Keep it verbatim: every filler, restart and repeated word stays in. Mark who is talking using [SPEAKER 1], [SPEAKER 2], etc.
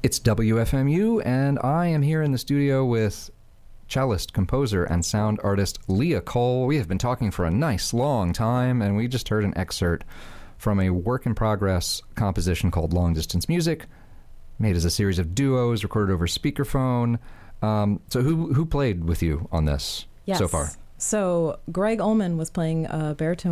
[SPEAKER 1] It's W F M U, and I am here in the studio with cellist, composer, and sound artist Leah Cole. We have been talking for a nice long time, and we just heard an excerpt from a work-in-progress composition called Long Distance Music, made as a series of duos, recorded over speakerphone. Um, so who who played with you on this
[SPEAKER 2] yes.
[SPEAKER 1] so far?
[SPEAKER 2] So Greg Ullman was playing uh, baritone